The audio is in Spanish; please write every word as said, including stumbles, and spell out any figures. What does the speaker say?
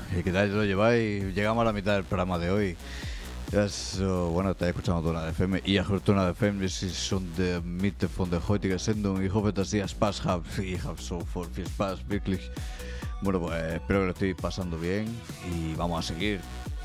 ¿Y qué tal lo lleváis? Llegamos a la mitad del programa de hoy. Also, bueno, estáis escuchando Donau F M. Ihr hört Donau F M, es ist schon der Mitte von der heutigen Sendung. Ich hoffe, dass ihr Spaß habt. Ich habe so voll viel Spaß, wirklich. Bueno, pues espero que lo estéis pasando bien y vamos a seguir.